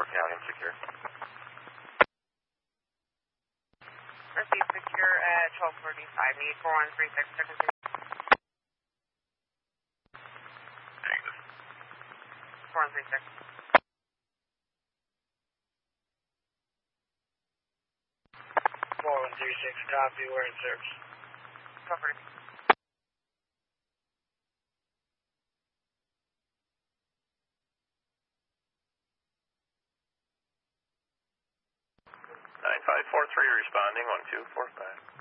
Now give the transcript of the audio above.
working out insecure. Receive secure at 12:45. Need 4136 to continue. Negative. 4136. 4136, copy, we're in service. 12:30. 9543 responding, 1245.